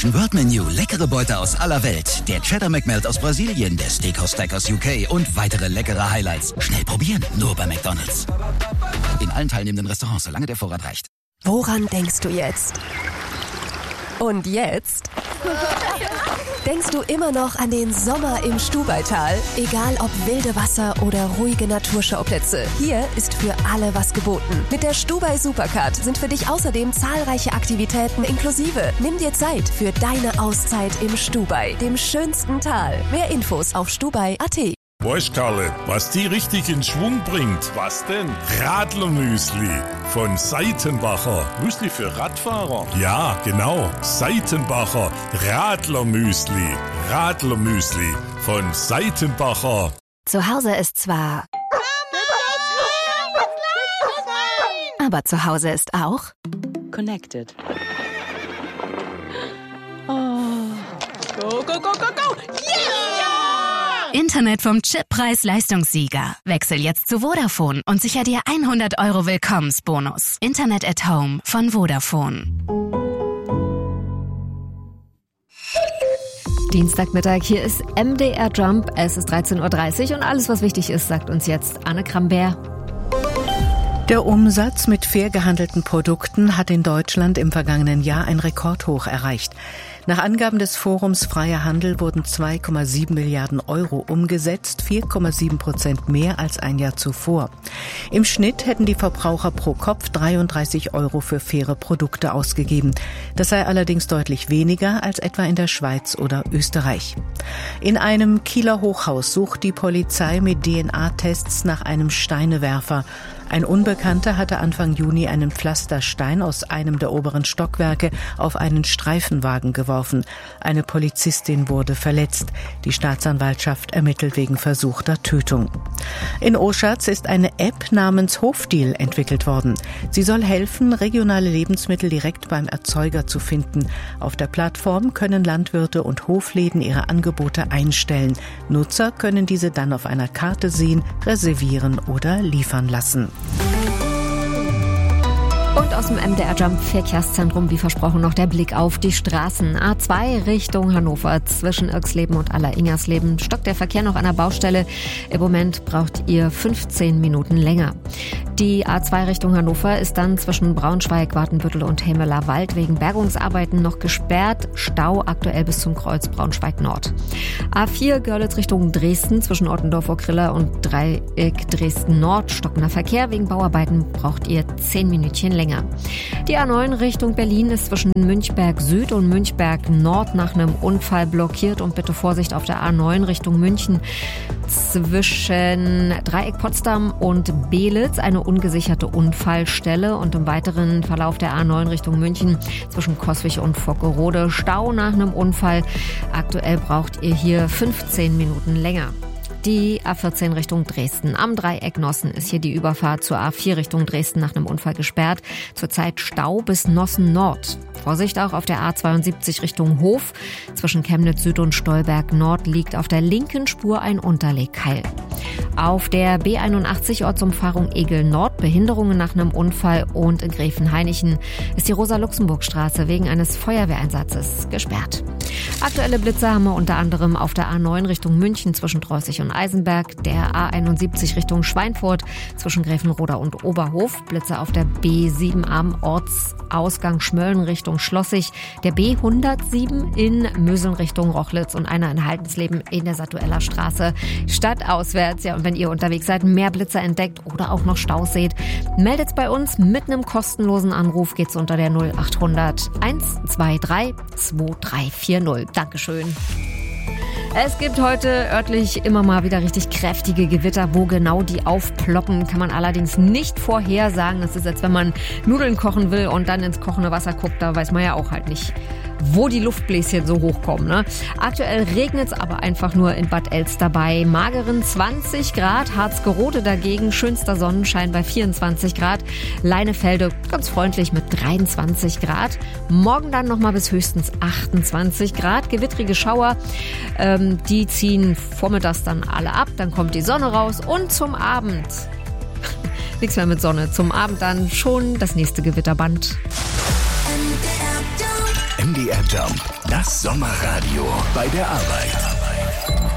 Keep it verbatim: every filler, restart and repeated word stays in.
Ocean World Menu. Leckere Beute aus aller Welt. Der Cheddar McMelt aus Brasilien, der Steakhouse Stack aus U K und weitere leckere Highlights. Schnell probieren, nur bei McDonald's. In allen teilnehmenden Restaurants, solange der Vorrat reicht. Woran denkst du jetzt? Und jetzt? Denkst du immer noch an den Sommer im Stubaital? Egal ob wilde Wasser oder ruhige Naturschauplätze, hier ist für alle was geboten. Mit der Stubai Supercard sind für dich außerdem zahlreiche Aktivitäten inklusive. Nimm dir Zeit für deine Auszeit im Stubai, dem schönsten Tal. Mehr Infos auf stubai punkt at. Weißt Karle, was die richtig in Schwung bringt? Was denn? Radlermüsli von Seitenbacher. Müsli für Radfahrer? Ja, genau. Seitenbacher Radlermüsli. Radlermüsli von Seitenbacher. Zu Hause ist zwar... Aber zu Hause ist auch... Connected. Oh. Go, go, go, go, go! Yeah! Internet vom Chippreis-Leistungssieger. Wechsel jetzt zu Vodafone und sicher dir hundert Euro Willkommensbonus. Internet at Home von Vodafone. Dienstagmittag, hier ist M D R Jump. Es ist dreizehn Uhr dreißig und alles, was wichtig ist, sagt uns jetzt Anne Krambert. Der Umsatz mit fair gehandelten Produkten hat in Deutschland im vergangenen Jahr ein Rekordhoch erreicht. Nach Angaben des Forums Freier Handel wurden zwei Komma sieben Milliarden Euro umgesetzt, vier Komma sieben Prozent mehr als ein Jahr zuvor. Im Schnitt hätten die Verbraucher pro Kopf dreiunddreißig Euro für faire Produkte ausgegeben. Das sei allerdings deutlich weniger als etwa in der Schweiz oder Österreich. In einem Kieler Hochhaus sucht die Polizei mit D N A-Tests nach einem Steinewerfer. Ein Unbekannter hatte Anfang Juni einen Pflasterstein aus einem der oberen Stockwerke auf einen Streifenwagen geworfen. Eine Polizistin wurde verletzt. Die Staatsanwaltschaft ermittelt wegen versuchter Tötung. In Oschatz ist eine App namens Hofdeal entwickelt worden. Sie soll helfen, regionale Lebensmittel direkt beim Erzeuger zu finden. Auf der Plattform können Landwirte und Hofläden ihre Angebote einstellen. Nutzer können diese dann auf einer Karte sehen, reservieren oder liefern lassen. Und aus dem M D R Jump Verkehrszentrum, wie versprochen, noch der Blick auf die Straßen. A zwei Richtung Hannover, zwischen Irxleben und Aller-Ingersleben stockt der Verkehr noch an der Baustelle. Im Moment braucht ihr fünfzehn Minuten länger. Die A zwei Richtung Hannover ist dann zwischen Braunschweig, Watenbüttel und Hemeler Wald wegen Bergungsarbeiten noch gesperrt. Stau aktuell bis zum Kreuz Braunschweig Nord. A vier Görlitz Richtung Dresden zwischen Ottendorf-Okrilla und Dreieck Dresden Nord stockender Verkehr. Wegen Bauarbeiten braucht ihr zehn Minütchen länger. Die A neun Richtung Berlin ist zwischen Münchberg Süd und Münchberg Nord nach einem Unfall blockiert und bitte Vorsicht auf der A neun Richtung München zwischen Dreieck Potsdam und Belitz eine ungesicherte Unfallstelle und im weiteren Verlauf der A neun Richtung München zwischen Coswig und Vockerode Stau nach einem Unfall. Aktuell braucht ihr hier fünfzehn Minuten länger. Die A vierzehn Richtung Dresden. Am Dreieck Nossen ist hier die Überfahrt zur A vier Richtung Dresden nach einem Unfall gesperrt. Zurzeit Stau bis Nossen Nord. Vorsicht auch auf der A zweiundsiebzig Richtung Hof. Zwischen Chemnitz Süd und Stolberg Nord liegt auf der linken Spur ein Unterlegkeil. Auf der B einundachtzig Ortsumfahrung Egel Nord Behinderungen nach einem Unfall und in Gräfenhainichen ist die Rosa-Luxemburg-Straße wegen eines Feuerwehreinsatzes gesperrt. Aktuelle Blitze haben wir unter anderem auf der A neun Richtung München zwischen Treußig und Eisenberg, der A einundsiebzig Richtung Schweinfurt zwischen Gräfenroda und Oberhof, Blitze auf der B sieben am Ortsausgang Schmölln Richtung Schlossig, der B hundertsieben in Möseln Richtung Rochlitz und einer in Haldensleben in der Satueller Straße stadtauswärts. Ja, und wenn ihr unterwegs seid, mehr Blitze entdeckt oder auch noch Staus seht, meldet's bei uns mit einem kostenlosen Anruf. Geht's unter der null achthundert eins zwei drei zwei drei vier null. Dankeschön. Es gibt heute örtlich immer mal wieder richtig kräftige Gewitter. Wo genau die aufploppen, kann man allerdings nicht vorhersagen. Das ist, als wenn man Nudeln kochen will und dann ins kochende Wasser guckt. Da weiß man ja auch halt nicht, wo die Luftbläschen so hochkommen. Ne? Aktuell regnet es aber einfach nur in Bad Elster bei mageren zwanzig Grad. Harzgerode dagegen schönster Sonnenschein bei vierundzwanzig Grad. Leinefelde ganz freundlich mit dreiundzwanzig Grad. Morgen dann nochmal bis höchstens achtundzwanzig Grad. Gewittrige Schauer, ähm, die ziehen vormittags dann alle ab. Dann kommt die Sonne raus und zum Abend nichts mehr mit Sonne. Zum Abend dann schon das nächste Gewitterband. M D M D R Jump, das Sommerradio bei der Arbeit.